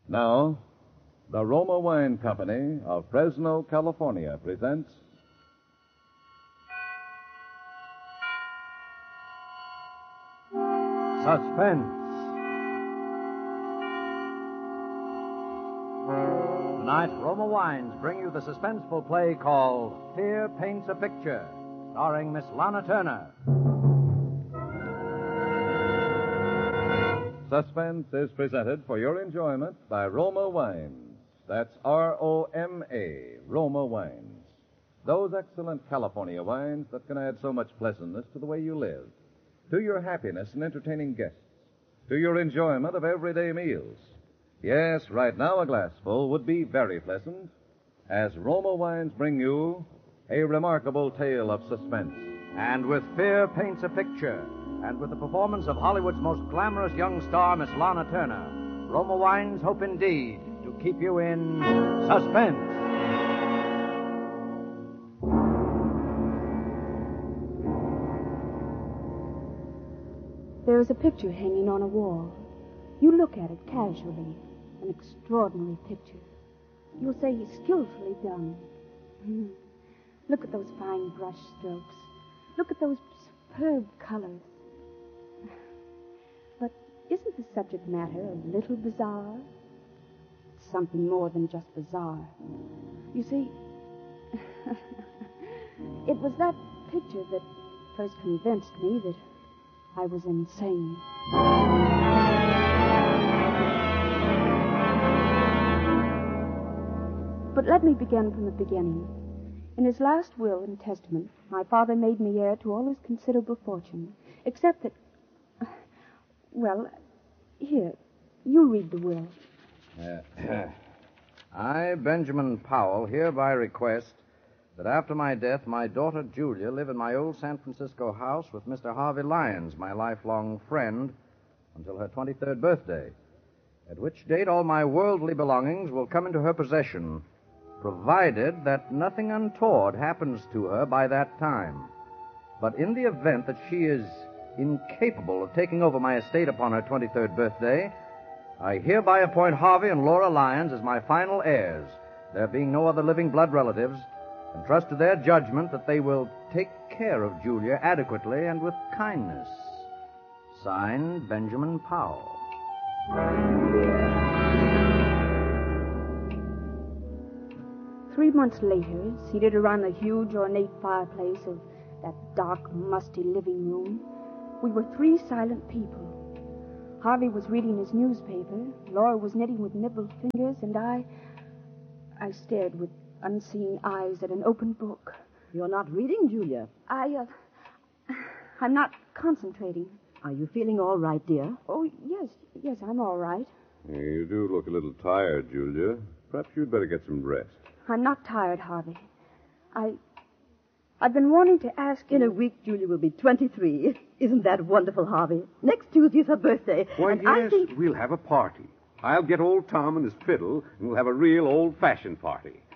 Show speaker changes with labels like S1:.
S1: Now, the Roma Wine Company of Fresno, California presents
S2: Suspense. Tonight, Roma Wines bring you the suspenseful play called Fear Paints a Picture, starring Miss Lana Turner.
S1: Suspense is presented for your enjoyment by Roma Wines. That's R-O-M-A, Roma Wines. Those excellent California wines that can add so much pleasantness to the way you live, to your happiness in entertaining guests, to your enjoyment of everyday meals. Yes, right now a glassful would be very pleasant, as Roma Wines bring you a remarkable tale of suspense.
S2: And with Fear Paints a Picture, and with the performance of Hollywood's most glamorous young star, Miss Lana Turner, Roma Wines hope indeed to keep you in suspense.
S3: There is a picture hanging on a wall. You look at it casually. An extraordinary picture. You'll say he's skillfully done. Look at those fine brush strokes. Look at those superb colors. But isn't the subject matter a little bizarre? It's something more than just bizarre. You see, it was that picture that first convinced me that I was insane. But let me begin from the beginning. In his last will and testament, my father made me heir to all his considerable fortune, except that... Well, here, you read the will.
S2: I, Benjamin Powell, hereby request that after my death, my daughter Julia live in my old San Francisco house with Mr. Harvey Lyons, my lifelong friend, until her 23rd birthday, at which date all my worldly belongings will come into her possession, provided that nothing untoward happens to her by that time. But in the event that she is incapable of taking over my estate upon her 23rd birthday, I hereby appoint Harvey and Laura Lyons as my final heirs, there being no other living blood relatives, and trust to their judgment that they will take care of Julia adequately and with kindness. Signed, Benjamin Powell.
S3: 3 months later, seated around the huge, ornate fireplace of that dark, musty living room, we were 3 silent people. Harvey was reading his newspaper, Laura was knitting with nibbled fingers, and I stared with unseeing eyes at an open book.
S4: You're not reading, Julia.
S3: I'm not concentrating.
S4: Are you feeling all right, dear?
S3: Oh, yes, I'm all right.
S5: You do look a little tired, Julia. Perhaps you'd better get some rest.
S3: I'm not tired, Harvey. I've been wanting to ask you...
S4: In a week, Julia will be 23. Isn't that wonderful, Harvey? Next Tuesday's her birthday.
S5: Why,
S4: and
S5: yes,
S4: I think...
S5: we'll have a party. I'll get old Tom and his fiddle, and we'll have a real old-fashioned party.